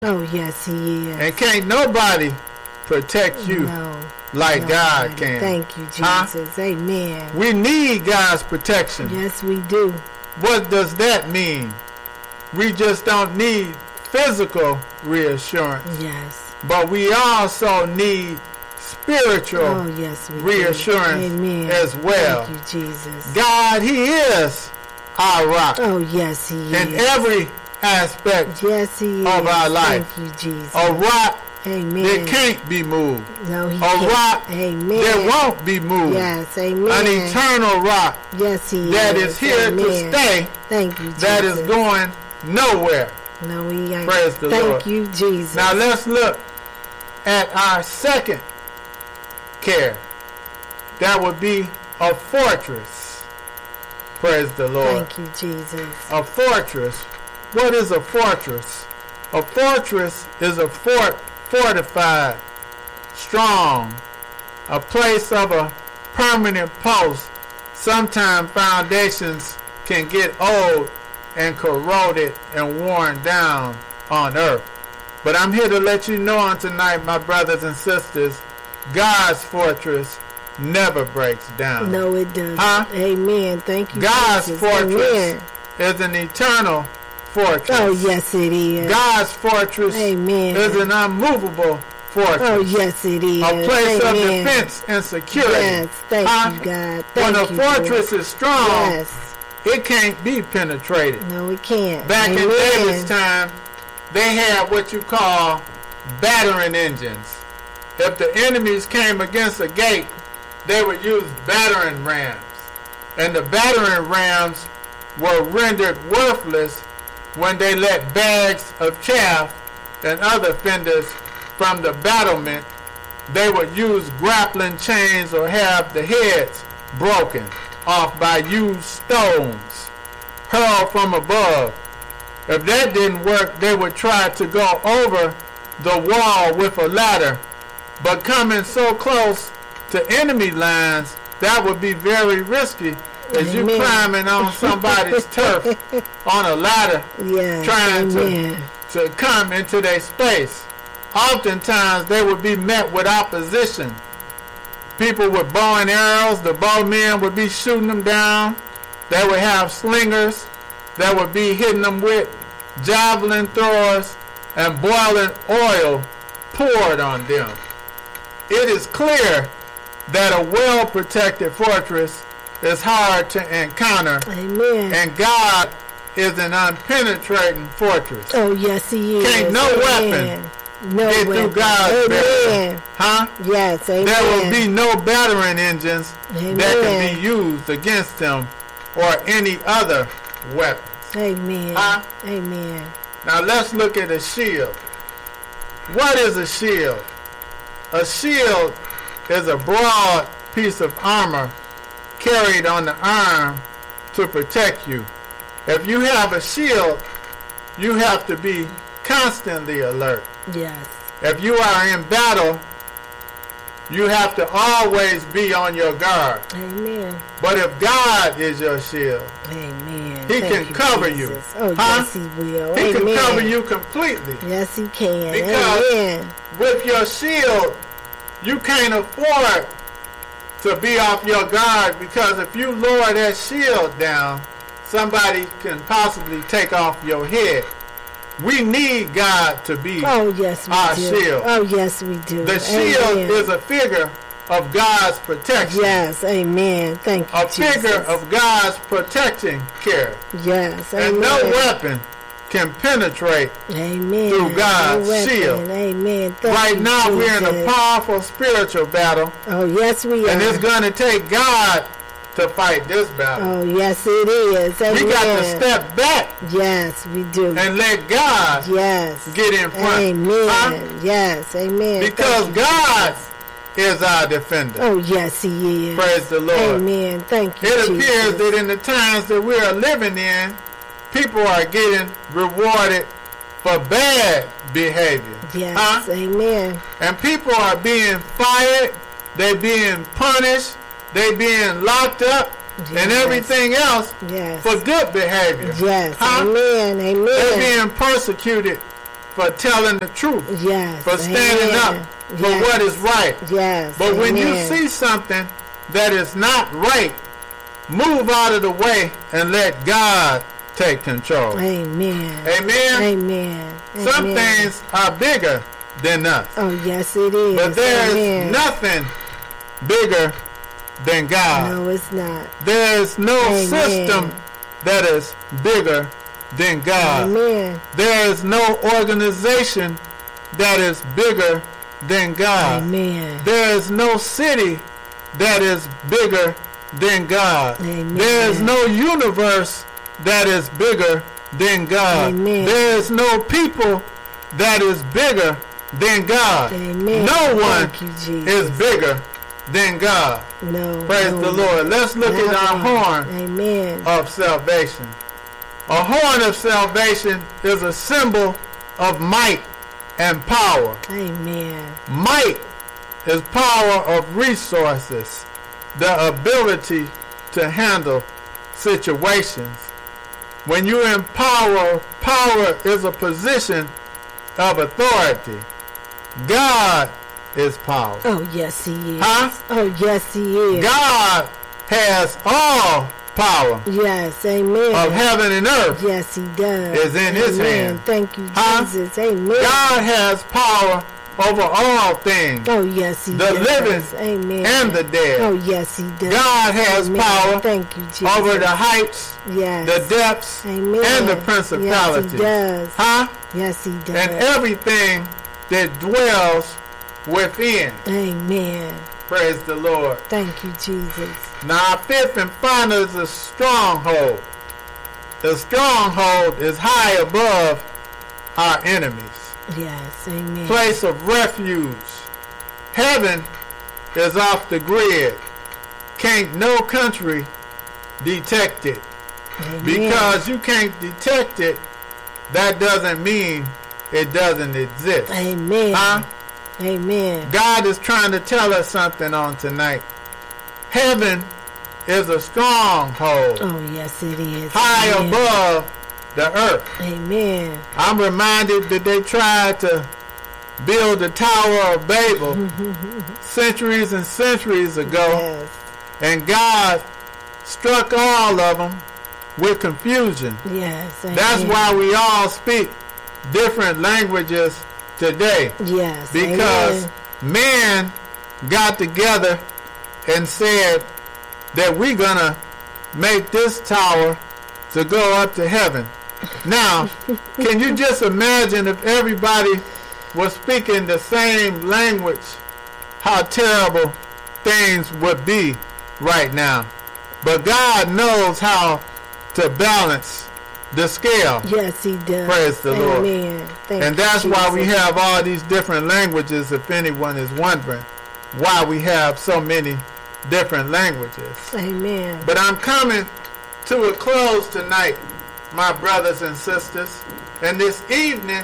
Oh, yes, he is. And can't nobody protect you like God can. Thank you, Jesus. Amen. We need God's protection. Yes, we do. What does that mean? We just don't need physical reassurance. Yes. But we also need spiritual reassurance as well. Thank you, Jesus. God, he is our rock. Oh, yes, he is. In every aspect he of our life. Thank you, Jesus. A rock amen. that can't be moved. No, he can't. A rock amen. that won't be moved. Yes, amen. An eternal rock that is here to stay. Thank you, Jesus. That is going nowhere. No, he ain't. Praise the Lord. Thank you, Jesus. Now let's look at our second care. That would be a fortress. Praise the Lord. Thank you, Jesus. A fortress. What is a fortress? A fortress is a fort, fortified, strong, a place of a permanent post. Sometimes foundations can get old and corroded and worn down on earth. But I'm here to let you know on tonight, my brothers and sisters, God's fortress never breaks down. No, it doesn't. Amen. Thank you, God's Jesus. fortress is an eternal fortress. Oh, yes, it is. God's fortress is an unmovable fortress. Oh, yes, it is. A place of defense and security. Yes, thank you, God. When a fortress is strong, it can't be penetrated. No, it can't. Back in David's time, they had what you call battering engines. If the enemies came against a gate, they would use battering rams. And the battering rams were rendered worthless when they let bags of chaff and other fenders from the battlement. They would use grappling chains or have the heads broken off by used stones hurled from above. If that didn't work, they would try to go over the wall with a ladder, but coming so close to enemy lines, that would be very risky. As you climbing on somebody's turf on a ladder, trying to come into their space. Oftentimes they would be met with opposition. People with bow and arrows, the bowmen would be shooting them down. They would have slingers that would be hitting them with javelin throwers and boiling oil poured on them. It is clear that a well-protected fortress is hard to encounter. Amen. And God is an unpenetrating fortress. Oh, yes, he is. Can't no weapon get through God's barrier. Yes, amen. There will be no battering engines that can be used against them or any other weapons. Amen. Amen. Now let's look at a shield. What is a shield? A shield is a broad piece of armor carried on the arm to protect you. If you have a shield, you have to be constantly alert. Yes. If you are in battle, you have to always be on your guard. Amen. But if God is your shield, amen, he can cover you. Oh, yes, he will. He can cover you completely. Yes, he can. Because with your shield, you can't afford to be off your guard, because if you lower that shield down, somebody can possibly take off your head. We need God to be our shield. Oh, yes, we do. The shield is a figure of God's protection. Yes, amen. Thank you, a figure of God's protecting care. Yes, amen. And no weapon can penetrate through God's shield. Amen. Right now we're in a powerful spiritual battle. Oh, yes, we are. And it's going to take God to fight this battle. Oh, yes, it is. Amen. We got to step back. Yes, we do. And let God get in front. Amen. Yes, amen. Because God is our defender. Oh, yes, he is. Praise the Lord. Amen. Thank you, It appears that in the times that we are living in, people are getting rewarded for bad behavior. Yes, amen. And people are being fired, they're being punished, they're being locked up, and everything else for good behavior. Yes, amen, amen. They're being persecuted for telling the truth, Yes. for standing up for what is right. Yes. But when you see something that is not right, move out of the way and let God take control. Amen. Amen. Amen. Some things are bigger than us. Oh, yes, it is. But there's nothing bigger than God. No, it's not. There's no system that is bigger than God. Amen. There's no organization that is bigger than God. Amen. There's no city that is bigger than God. Amen. There's no universe that is bigger than God. Amen. There's no people that is bigger than God. Amen. No one Thank you, Jesus. is bigger than God. No. Praise the Lord. Let's look at our horn Amen. of salvation. A horn of salvation is a symbol of might and power. Amen. Might is power of resources, the ability to handle situations. When you empower, power is a position of authority. God is power. Oh, yes, he is. Huh? Oh, yes, he is. God has all power Yes, amen. of heaven and earth. Yes, he does. Is in his hand. Thank you, Huh? Jesus. Amen. God has power over all things, Oh, yes, he the does. living Amen. and the dead. Oh, yes, he does. God has Amen. power Thank you, Jesus. over the heights, yes. the depths, Amen. and the principalities. Yes, he does. Huh? Yes, he does. And everything that dwells within. Amen. Praise the Lord. Thank you, Jesus. Now, our fifth and final is a stronghold. The stronghold is high above our enemies. Yes, amen. Place of refuge. Heaven is off the grid. Can't no country detect it. Amen. Because you can't detect it, that doesn't mean it doesn't exist. Amen. Huh? Amen. God is trying to tell us something on tonight. Heaven is a stronghold Oh, yes, it is. high Amen. above the earth. Amen. I'm reminded that they tried to build the Tower of Babel centuries and centuries ago, Yes. and God struck all of them with confusion. Yes. Amen. That's why we all speak different languages today, Yes. because Amen. man got together and said that we're gonna make this tower to go up to heaven. Now, can you just imagine if everybody was speaking the same language, how terrible things would be right now? But God knows how to balance the scale. Yes, he does. Praise the Lord. Amen. Thank And you, that's why we Jesus. have all these different languages, if anyone is wondering why we have so many different languages. Amen. But I'm coming to a close tonight, my brothers and sisters. And this evening,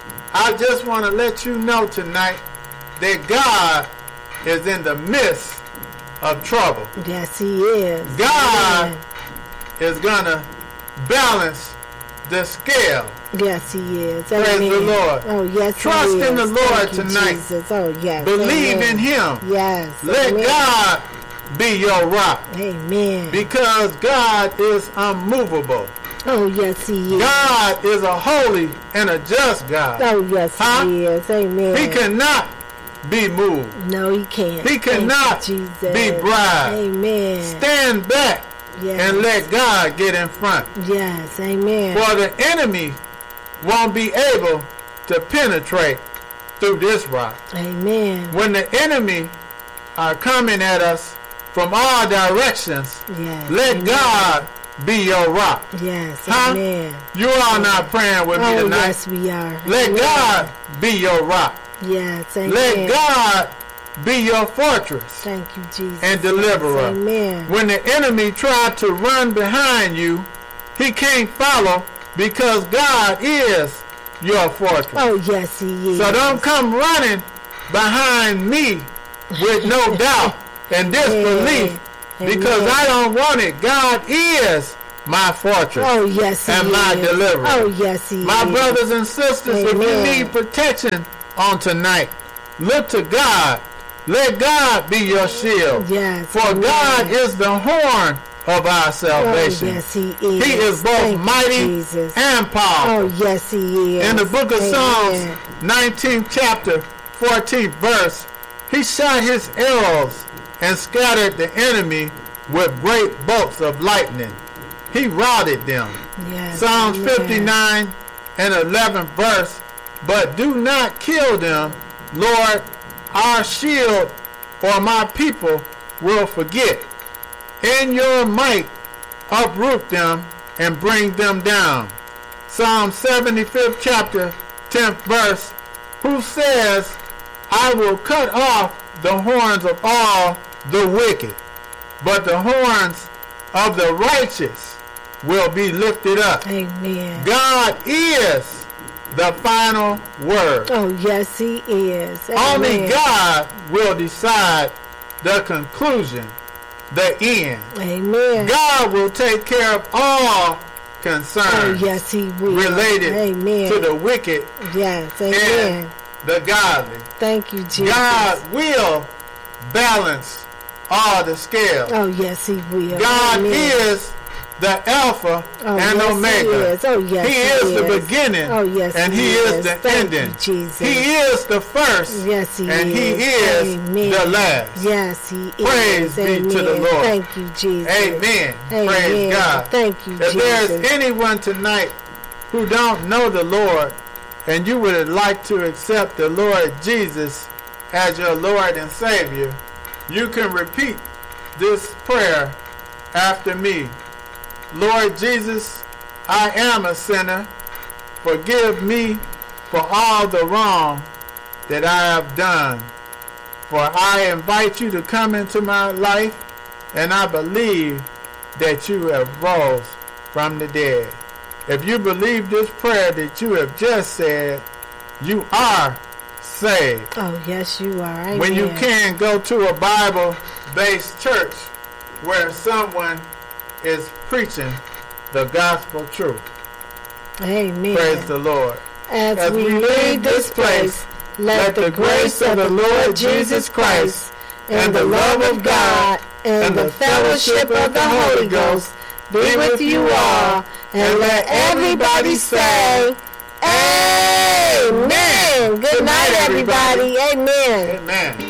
I just want to let you know tonight that God is in the midst of trouble. Yes, he is. God Amen. is going to balance the scale. Yes, he is. Praise Amen. the Lord. Oh, yes, Trust he is. in the Lord Thank you, tonight. Jesus. Oh, yes. Believe Amen. in Him. Yes. Let Amen. God be your rock, Amen. because God is unmovable. Oh, yes, he is. God is a holy and a just God. Oh, yes, Huh? he is. Amen. He cannot be moved. No, he can't. He cannot Thank you, Jesus. be bribed. Amen. Stand back Yes. and let God get in front. Yes, amen. For the enemy won't be able to penetrate through this rock. Amen. When the enemy are coming at us from all directions, Yes. let amen. God be your rock. Yes, Huh? amen. You are not praying with me Oh, tonight. yes, we are. Let Amen. God be your rock. Yes, amen. Let God be your fortress Thank you, Jesus. and deliverer. Yes, amen. When the enemy tried to run behind you, he can't follow, because God is your fortress. Oh, yes, he is. So don't come running behind me with no doubt and disbelief, Amen. because Amen. I don't want it. God is my fortress Oh, yes, he and is. my deliverer. Oh, yes, he My is. brothers and sisters, if you Amen. need protection on tonight, look to God. Let God be your shield. Yes. For amen. God is the horn of our salvation. Oh, yes, he is. He is both Thank you, mighty Jesus. and powerful. Oh, yes, he is. In the book of Amen. Psalms, 19th chapter, 14th verse, he shot his arrows and scattered the enemy with great bolts of lightning. He routed them. Yes, Psalms amen. 59 and 11th verse, but do not kill them, Lord, our shield or my people will forget. In your might uproot them and bring them down. Psalm 75th chapter, 10th verse, who says, I will cut off the horns of all the wicked, but the horns of the righteous will be lifted up. Amen. God is the final word. Oh, yes, he is. Only Amen. God will decide the conclusion, the end. Amen. God will take care of all Oh, concerns yes, he will. related Amen. to the wicked Yes, amen. and the godly. Thank you, Jesus. God will balance all the scales. Oh, yes, he will. God Amen. is the Alpha Oh, and yes, Omega. He is. Oh, yes, He is the beginning, Oh, yes, and He is the Thank ending. You, Jesus. He is the first, Yes, he and is. He is Amen. the last. Yes, he Praise is. be to the Amen. Lord. Thank you, Jesus. Amen. Amen. Praise God. Thank you, If Jesus. there's anyone tonight who don't know the Lord, and you would like to accept the Lord Jesus as your Lord and Savior, you can repeat this prayer after me. Lord Jesus, I am a sinner. Forgive me for all the wrong that I have done. For I invite you to come into my life, and I believe that you have rose from the dead. If you believe this prayer that you have just said, you are saved. Oh, yes, you are. Amen. When you can, go to a Bible-based church where someone is preaching the gospel truth. Amen. Praise the Lord. As we leave this place, let the grace of the Lord Jesus Christ and the love of God and the fellowship of the Holy Ghost be with you all. And let everybody say, Amen. Good night, everybody. Amen. Amen.